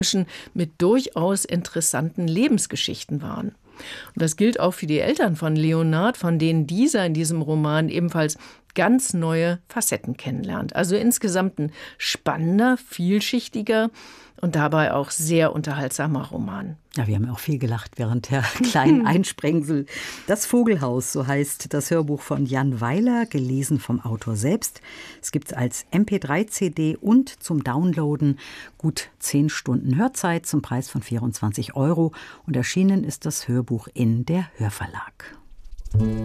Menschen mit durchaus interessanten Lebensgeschichten waren. Und das gilt auch für die Eltern von Leonard, von denen dieser in diesem Roman ebenfalls ganz neue Facetten kennenlernt. Also insgesamt ein spannender, vielschichtiger und dabei auch sehr unterhaltsamer Roman. Ja, wir haben auch viel gelacht während der kleinen Einsprengsel. Das Vogelhaus, so heißt das Hörbuch von Jan Weiler, gelesen vom Autor selbst. Es gibt es als MP3-CD und zum Downloaden. Gut 10 Stunden Hörzeit zum Preis von 24 € und erschienen ist das Hörbuch in der Hörverlag.